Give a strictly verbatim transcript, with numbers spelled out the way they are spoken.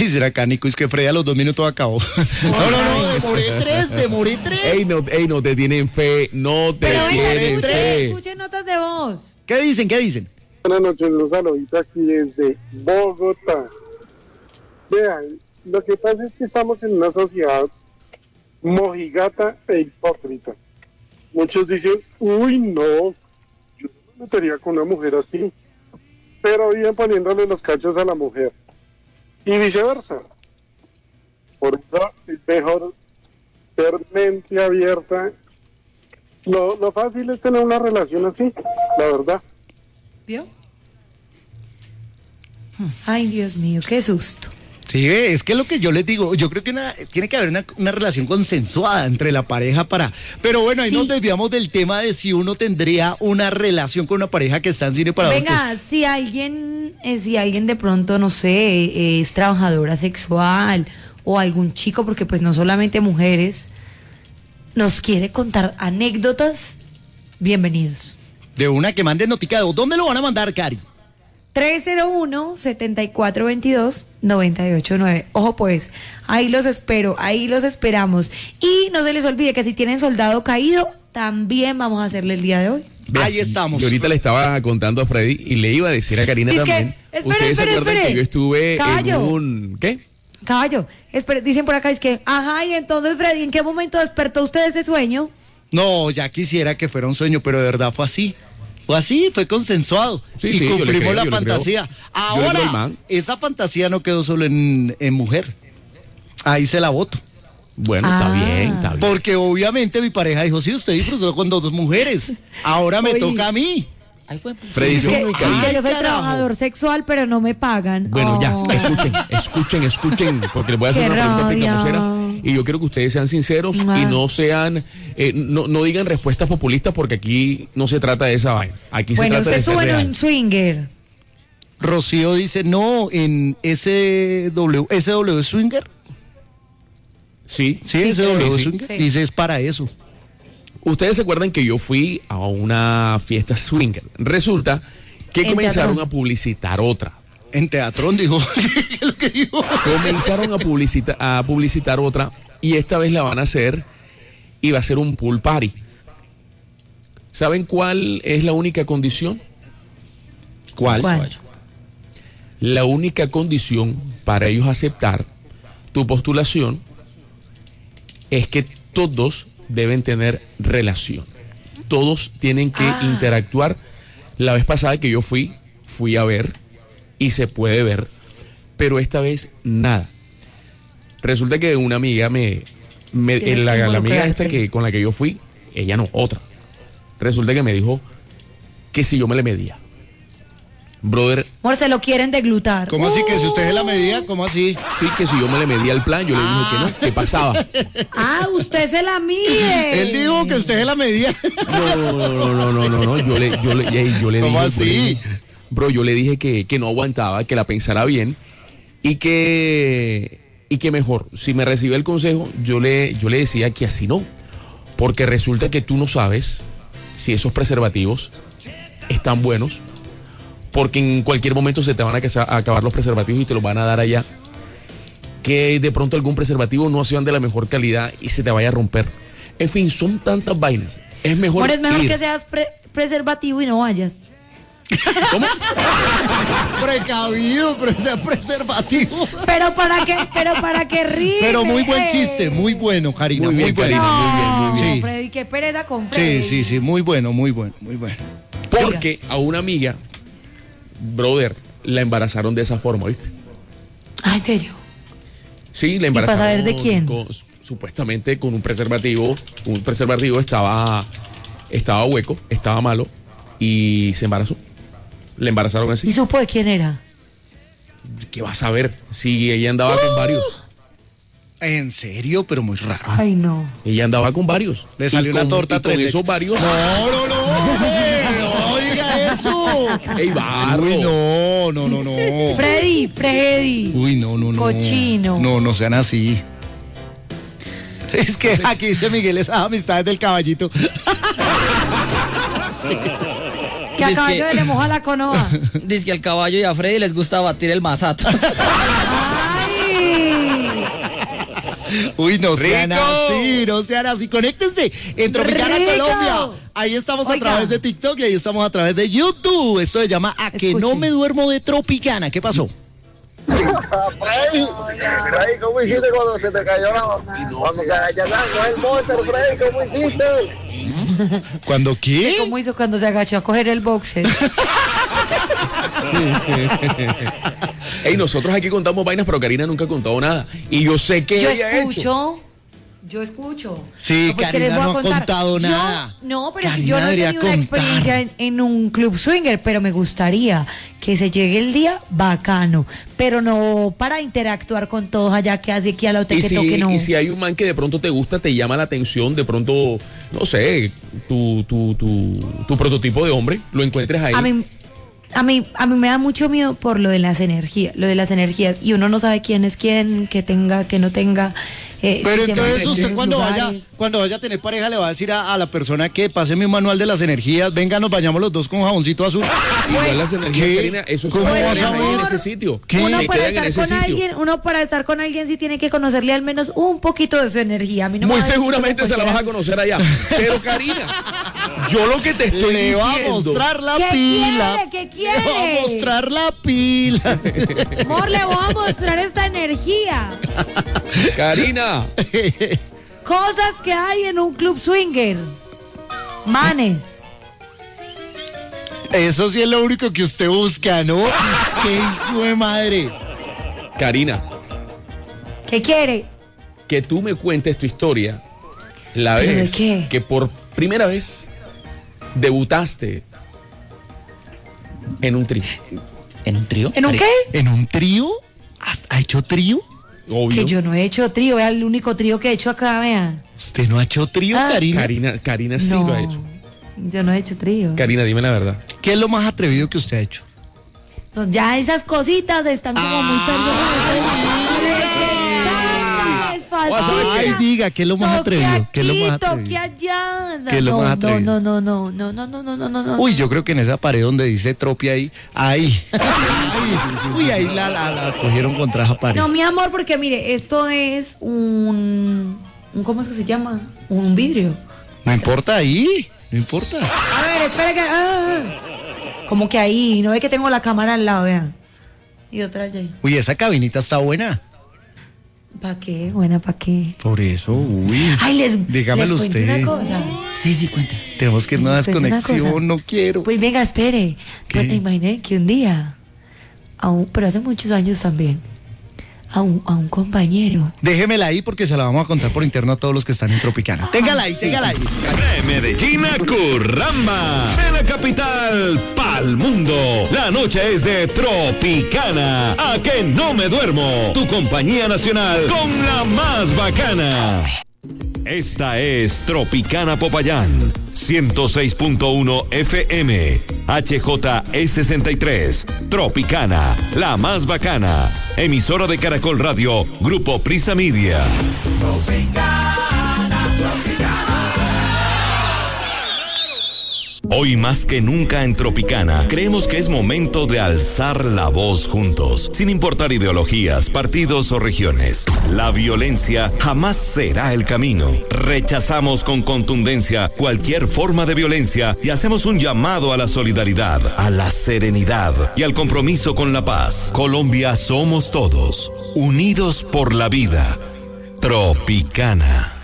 Y será cánico, es que Freddy a los dos minutos acabó. No, no, no, demoré tres, demoré tres. Ey, no, ey, no te tienen fe, no te Pero venga, tienen escuchen, fe. escuchen notas de voz. ¿Qué dicen, qué dicen? Buenas noches, los saluditos aquí desde Bogotá. Vean, lo que pasa es que estamos en una sociedad mojigata e hipócrita. Muchos dicen, uy, no, yo no me metería con una mujer así, pero viven poniéndole los cachos a la mujer. Y viceversa. Por eso es mejor ser mente abierta. Lo, lo fácil es tener una relación así, la verdad. ¿Vio? Ay, Dios mío, qué susto. Sí, es que lo que yo les digo, yo creo que una, tiene que haber una, una relación consensuada entre la pareja para... Pero bueno, ahí Sí. nos desviamos del tema de si uno tendría una relación con una pareja que está en cine para adultos. Venga, si alguien, eh, si alguien de pronto, no sé, eh, es trabajadora sexual o algún chico, porque pues no solamente mujeres, nos quiere contar anécdotas, bienvenidos. De una que mande notica de voz. ¿Dónde lo van a mandar, Cari? tres cero uno, siete cuatro dos dos, nueve ocho nueve. Ojo pues, ahí los espero, ahí los esperamos. Y no se les olvide que si tienen soldado caído, también vamos a hacerle el día de hoy. Vea, Ahí estamos. Yo ahorita le estaba contando a Freddy y le iba a decir a Karina Es que- también. espere, Ustedes espere, se acuerdan espere. que yo estuve Caballo. en un... ¿Qué? Caballo, espere, dicen por acá, es que, ajá, y entonces Freddy, ¿en qué momento despertó usted de ese sueño? No, ya quisiera que fuera un sueño, pero de verdad fue así. Fue así, fue consensuado. Sí, y sí, yo le cumplimos creo, la yo le fantasía. creo. Yo le creo al Ahora, man. esa fantasía no quedó solo en, en mujer. Ahí se la voto. Bueno, Ah. está bien, está bien. Porque obviamente mi pareja dijo, sí, usted disfrutó con dos mujeres. Ahora me Oye. toca a mí. Freddy, Es que, yo- es que yo soy carajo. trabajador sexual, pero no me pagan. Bueno, ya, Oh. escuchen, escuchen, escuchen, porque les voy a hacer Qué una pregunta rabia. picamosera y yo quiero que ustedes sean sinceros Ah. y no sean, eh, no, no digan respuestas populistas porque aquí no se trata de esa vaina. Aquí Bueno, se trata usted de ser sube en real. un swinger. Rocío dice, no, en S W, S W Swinger. Sí. Sí, Sí, S creo W que sí. Swinger. Sí. Dice, es para eso. Ustedes se acuerdan que yo fui a una fiesta swinger. Resulta que En comenzaron teatrón. a publicitar otra. En Teatrón dijo, ¿qué es lo que dijo? Comenzaron a, publicita- a publicitar otra y esta vez la van a hacer y va a ser un pool party. ¿Saben cuál es la única condición? ¿Cuál? ¿Cuál? La única condición para ellos aceptar tu postulación es que todos deben tener relación. Todos tienen que Ah. interactuar. La vez pasada que yo fui, fui a ver y se puede ver, pero esta vez nada. Resulta que una amiga me, me Tienes la, que la amiga involucrarte. esta que con la que yo fui, ella no, otra. Resulta que me dijo que si yo me le medía. Brother, Amor, se lo quieren deglutar. ¿Cómo así que si usted es la medida? ¿Cómo así? sí, que si yo me le medía el plan, yo le dije que no, ¿qué pasaba? Ah, usted se la mide. Él dijo que usted es la medida. No, no, no, no, no, no, no, yo le, yo le, ey, yo le ¿Cómo dije, así? yo le dije, bro, yo le dije que, que no aguantaba, que la pensara bien y que, y que mejor, si me recibe el consejo, yo le, yo le decía que así no, porque resulta que tú no sabes si esos preservativos están buenos, porque en cualquier momento se te van a casa- a acabar los preservativos y te los van a dar allá, que de pronto algún preservativo no sean de la mejor calidad y se te vaya a romper. En fin, son tantas vainas. Es mejor Amor, es mejor ir. que seas pre- preservativo y no vayas. ¿Cómo? Precavido, pero sea preservativo. Pero para que, pero para que ríe. Pero muy buen chiste, muy bueno, Karina. Muy Muy, bien, bueno. Karina, muy bien, muy No, bien. Freddy, qué pereza con Freddy. Sí, sí, sí, muy bueno, muy bueno, muy bueno. Porque a una amiga, brother, la embarazaron de esa forma, ¿viste? Ah, ¿en serio? Sí, la para embarazaron. saber de quién? con- supuestamente con un preservativo. Un preservativo estaba, estaba hueco, estaba malo y se embarazó. La embarazaron ¿Y así. supo de quién era? ¿Qué vas a ver? Si ella andaba con varios. En serio, pero muy raro. Ay, no. Ella andaba con varios. Le salió Y una con- torta y con tres esos leches. varios. No, no, no, hombre, no diga eso. ¡Ey, barro! Uy, no, no, no, no. Freddy, Freddy. Uy, no, no, no. Cochino. No, no sean así. Es que aquí dice Miguel, esas amistades del caballito. Que a Dice caballo que- de le moja la conoa. Dice que al caballo y a Freddy les gusta batir el masato. ¡Ay! Uy, no sean ¡Rico! así, no sean así. Conéctense en Tropicana ¡Rico! Colombia. Ahí estamos Oiga. a través de TikTok y ahí estamos a través de YouTube. Esto se llama A que Escuchen. no me duermo de Tropicana. ¿Qué pasó? Freddy, Freddy, ¿cómo hiciste cuando se te cayó la... Cuando te agachaste el boxer, Freddy, ¿cómo hiciste? ¿Cuándo qué? ¿Cómo hizo cuando se agachó a coger el boxer? Ey, nosotros aquí contamos vainas, pero Karina nunca ha contado nada. Y yo sé que Yo ella ha hecho. escucho. Yo escucho. Sí, pues, ¿qué Karina les voy a no ha contar? contado Yo- nada. No, pero Karina yo no he debería tenido una contar. experiencia en, en un club swinger, pero me gustaría que se llegue el día bacano, pero no para interactuar con todos allá que hace aquí a la Y que si, toque, no. y si hay un man que de pronto te gusta, te llama la atención, de pronto, no sé, tu, tu, tu, tu prototipo de hombre, lo encuentres ahí. A mí, a mí, a mí me da mucho miedo por lo de las energías, lo de las energías, y uno no sabe quién es quién, que tenga, que no tenga. Eh, Pero si se entonces meten en usted esos cuando vaya, lugares. cuando vaya a tener pareja le va a decir a, a la persona que pase mi manual de las energías, venga, nos bañamos los dos con jaboncito azul. Igual las energías, ¿Qué? Karina, eso ¿Cómo se vas a quedan ahí en ver? ese sitio. ¿Qué? Uno Se para quedan en estar ese con sitio. alguien, uno para estar con alguien sí tiene que conocerle al menos un poquito de su energía. A mí no me Muy va a decir seguramente que se la vas a cualquiera- conocer allá. Pero Karina, yo lo que te estoy Le diciendo. va a mostrar la ¿Qué pila. quiere? ¿Qué Le va a quiere? mostrar la pila. Amor, le voy a mostrar esta energía. Karina, Cosas que hay en un club swinger. Manes. Eso sí es lo único que usted busca, ¿no? ¡Qué hijo de madre! Karina, ¿Qué quiere? que tú me cuentes tu historia la ¿Pero de vez qué? que por primera vez debutaste en un trío. ¿En un trío? ¿En un qué? ¿En un trío? ¿Has- ¿Ha hecho trío? Obvio. Que yo no he hecho trío, es el único trío que he hecho acá, vean. ¿Usted no ha hecho trío, Ah. Karina? Karina, Karina sí no, lo ha hecho. yo no he hecho trío. Karina, dime la verdad. ¿Qué es lo más atrevido que usted ha hecho? No, ya esas cositas están como muy personales. Ay, diga, ¿qué es lo más Toque atrevido? ¿Qué es lo aquí, más toque atrevido? allá. ¿Qué es lo no, más atrevido? No, no, no, no, no, no, no, no, no, no. Uy, yo creo que en esa pared donde dice tropia ahí, ahí. Ahí. Uy, ahí la, la, la cogieron contra esa pared. No, mi amor, porque mire, esto es un, un ¿cómo es que se llama? Un vidrio. No importa ahí, no importa. A ver, espera que. ah, como que ahí, no ve que tengo la cámara al lado, vean. Y otra allá. Uy, esa cabinita está buena. ¿Para qué? Buena, ¿para qué? Por eso, uy. Ay, les. Dígamelo les cuento usted. una cosa. Sí, sí, cuente. Tenemos que ir a una Les cuento una desconexión, cosa. no quiero. Pues venga, espere. ¿Qué? Pues, imaginé que un día, a un, pero hace muchos años también, a un, a un compañero. Déjemela ahí porque se la vamos a contar por interno a todos los que están en Tropicana. Téngala ahí, téngala ahí. De Medellín a Curramba, de la capital pa'l mundo. La noche es de Tropicana. A que no me duermo. Tu compañía nacional con la más bacana. Esta es Tropicana Popayán, ciento seis punto uno F M, H J E sesenta y tres, Tropicana, la más bacana, emisora de Caracol Radio, Grupo Prisa Media. Hoy más que nunca en Tropicana, creemos que es momento de alzar la voz juntos, sin importar ideologías, partidos o regiones. La violencia jamás será el camino. Rechazamos con contundencia cualquier forma de violencia y hacemos un llamado a la solidaridad, a la serenidad y al compromiso con la paz. Colombia somos todos, unidos por la vida. Tropicana.